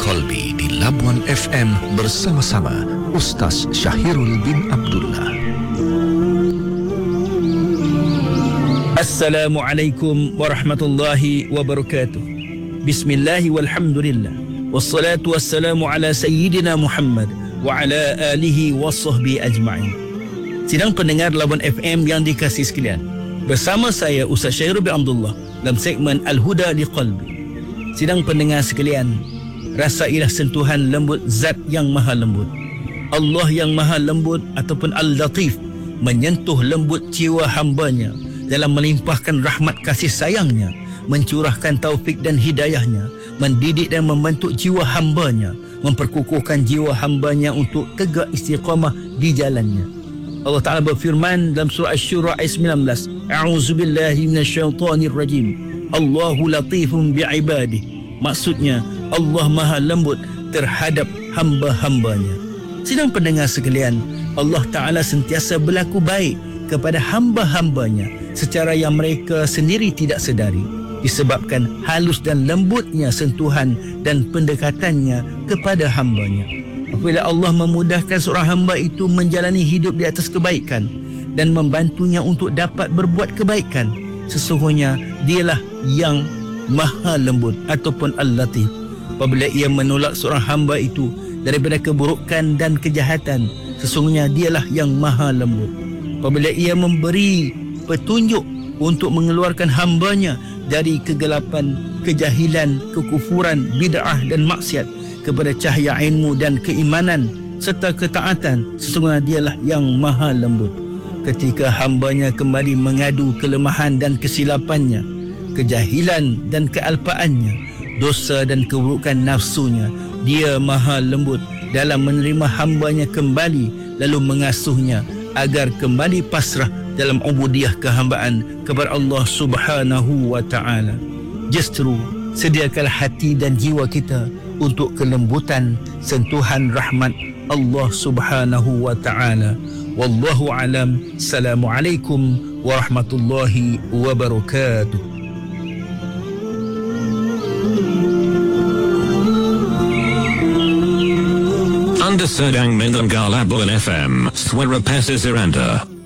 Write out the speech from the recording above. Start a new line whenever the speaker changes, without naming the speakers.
Qalbi di Labuan FM bersama-sama Ustaz Syahirul bin Abdullah.
Assalamualaikum warahmatullahi wabarakatuh. Bismillahi walhamdulillah. Wassalatu wassalamu ala sayyidina Muhammad wa ala alihi wa sahbihi ajma'in. Sidang pendengar Labuan FM yang dikasihi sekalian, bersama saya Ustaz Syahirul bin Abdullah dalam segmen Al-Huda li Qalbi. Sidang pendengar sekalian, rasailah sentuhan lembut zat yang maha lembut. Allah yang maha lembut ataupun Al-Latif menyentuh lembut jiwa hambanya dalam melimpahkan rahmat kasih sayangnya, mencurahkan taufik dan hidayahnya, mendidik dan membentuk jiwa hambanya, memperkukuhkan jiwa hambanya untuk tegak istiqamah di jalannya. Allah Ta'ala berfirman dalam surah Asy-Syura ayat 19, A'udzubillahi minasyaitonirrajim. Allahu latifun bi'ibadih. Maksudnya Allah maha lembut terhadap hamba-hambanya. Sidang pendengar sekalian, Allah Ta'ala sentiasa berlaku baik kepada hamba-hambanya secara yang mereka sendiri tidak sedari, disebabkan halus dan lembutnya sentuhan dan pendekatannya kepada hambanya. Apabila Allah memudahkan seorang hamba itu menjalani hidup di atas kebaikan dan membantunya untuk dapat berbuat kebaikan, sesungguhnya dialah yang maha lembut ataupun Al-Latif. Apabila ia menolak seorang hamba itu daripada keburukan dan kejahatan, sesungguhnya dialah yang maha lembut. Apabila ia memberi petunjuk untuk mengeluarkan hambanya dari kegelapan, kejahilan, kekufuran, bid'ah dan maksiat kepada cahaya ilmu dan keimanan serta ketaatan, sesungguhnya dialah yang maha lembut. Ketika hambanya kembali mengadu kelemahan dan kesilapannya, kejahilan dan kealpaannya, dosa dan keburukan nafsunya, dia maha lembut dalam menerima hambanya kembali lalu mengasuhnya agar kembali pasrah dalam ubudiyah kehambaan kepada Allah Subhanahu wa Ta'ala. Justru sediakanlah hati dan jiwa kita untuk kelembutan sentuhan rahmat Allah Subhanahu wa Ta'ala. Wallahu alam. Assalamualaikum warahmatullahi wabarakatuh.
Anda sedang mendengar Labuan FM, Suara Pasar Anda.